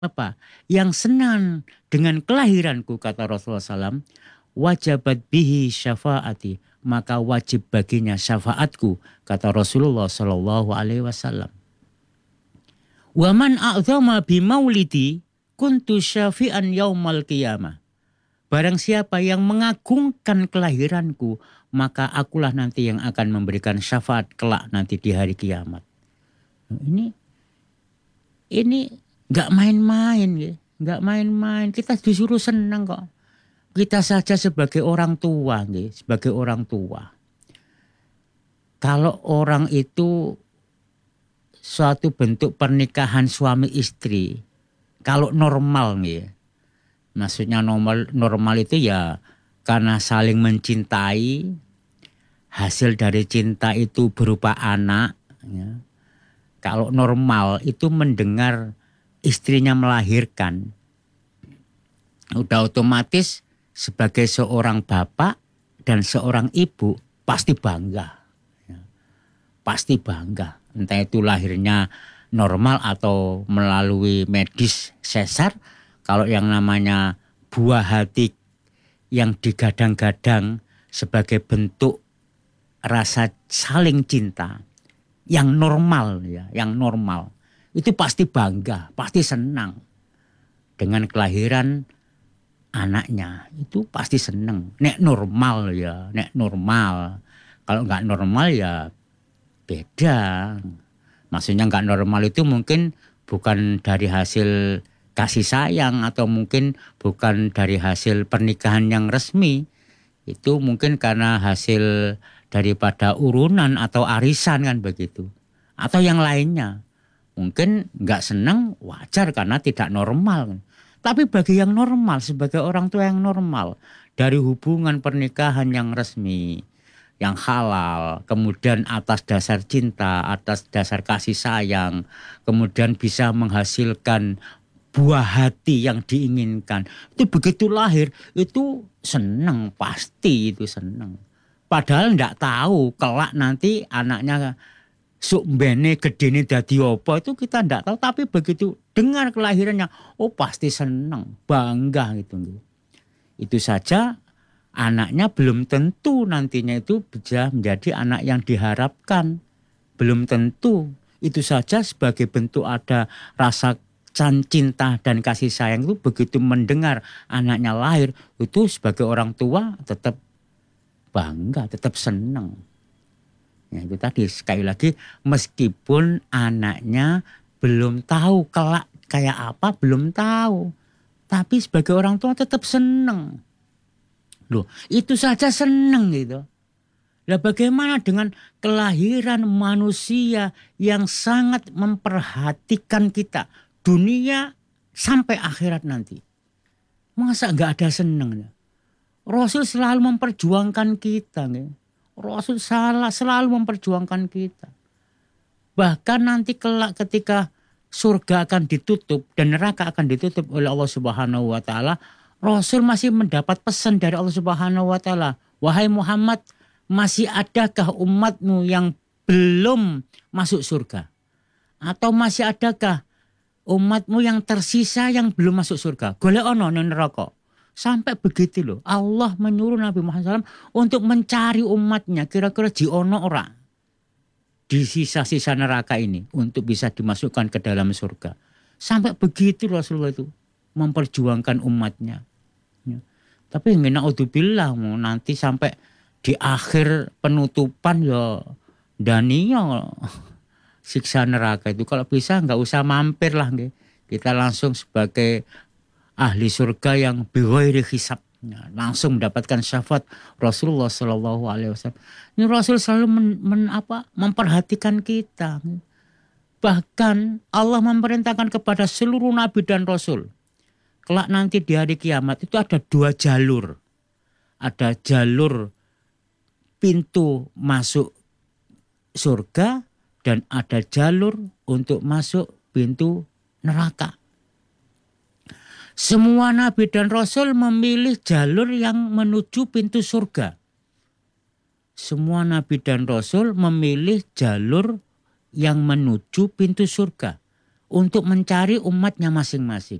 apa? Yang senang dengan kelahiranku, kata Rasulullah SAW, wajabat bihi syafaati, maka wajib baginya syafaatku, kata Rasulullah SAW. Waman a'zama bimaulidi kuntu syafi'an yaumal qiyamah. Barang siapa yang mengagungkan kelahiranku, maka akulah nanti yang akan memberikan syafaat kelak nanti di hari kiamat. Ini nggak main-main ya, nggak main-main. Kita disuruh senang kok. Kita saja sebagai orang tua, sebagai orang tua. Kalau orang itu suatu bentuk pernikahan suami istri, kalau normal nih, maksudnya normal itu ya karena saling mencintai, hasil dari cinta itu berupa anak. Ya. Kalau normal itu mendengar istrinya melahirkan, udah otomatis sebagai seorang bapak dan seorang ibu pasti bangga. Ya. Pasti bangga. Entah itu lahirnya normal atau melalui medis sesar. Kalau yang namanya buah hati yang digadang-gadang sebagai bentuk rasa saling cinta yang normal ya, yang normal itu pasti bangga, pasti senang dengan kelahiran anaknya, itu pasti senang. Nek normal ya, nek normal. Kalau nggak normal ya beda. Maksudnya nggak normal itu mungkin bukan dari hasil kasih sayang atau mungkin bukan dari hasil pernikahan yang resmi. Itu mungkin karena hasil daripada urunan atau arisan kan begitu. Atau yang lainnya. Mungkin nggak senang wajar karena tidak normal. Tapi bagi yang normal, sebagai orang tua yang normal, dari hubungan pernikahan yang resmi, yang halal, kemudian atas dasar cinta, atas dasar kasih sayang, kemudian bisa menghasilkan buah hati yang diinginkan. Itu begitu lahir, itu senang, pasti itu senang. Padahal enggak tahu kelak nanti anaknya sumbene gedene dadi apa itu kita enggak tahu, tapi begitu dengar kelahirannya, oh pasti senang, bangga gitu. Itu saja anaknya belum tentu nantinya itu bisa menjadi anak yang diharapkan. Belum tentu. Itu saja sebagai bentuk ada rasa cinta dan kasih sayang itu begitu mendengar anaknya lahir, itu sebagai orang tua tetap bangga, tetap senang. Ya, itu tadi sekali lagi meskipun anaknya belum tahu kelak kayak apa, belum tahu. Tapi sebagai orang tua tetap senang. Loh, itu saja senang gitu. Lah bagaimana dengan kelahiran manusia yang sangat memperhatikan kita dunia sampai akhirat nanti? Masa enggak ada senangnya? Rasul selalu memperjuangkan kita, nih. Rasul selalu memperjuangkan kita. Bahkan nanti kelak ketika surga akan ditutup dan neraka akan ditutup oleh Allah Subhanahu wa taala, Rasul masih mendapat pesan dari Allah Subhanahu wa taala, "Wahai Muhammad, masih adakah umatmu yang belum masuk surga? Atau masih adakah umatmu yang tersisa yang belum masuk surga? Golek ono nang neraka." Sampai begitu loh. Allah menyuruh Nabi Muhammad SAW untuk mencari umatnya. Kira-kira jiono ora di sisa-sisa neraka ini untuk bisa dimasukkan ke dalam surga. Sampai begitu Rasulullah itu memperjuangkan umatnya. Ya. Tapi na'udzubillah nanti sampai di akhir penutupan ya daniya siksa neraka itu. Kalau bisa nggak usah mampir lah. Kita langsung sebagai ahli surga yang bighairi hisab, langsung mendapatkan syafaat Rasulullah SAW. Ini Rasul selalu memperhatikan kita. Bahkan Allah memerintahkan kepada seluruh nabi dan rasul. Kelak nanti di hari kiamat itu ada 2 jalur. Ada jalur pintu masuk surga dan ada jalur untuk masuk pintu neraka. Semua nabi dan rasul memilih jalur yang menuju pintu surga. Semua nabi dan rasul memilih jalur yang menuju pintu surga. untuk mencari umatnya masing-masing.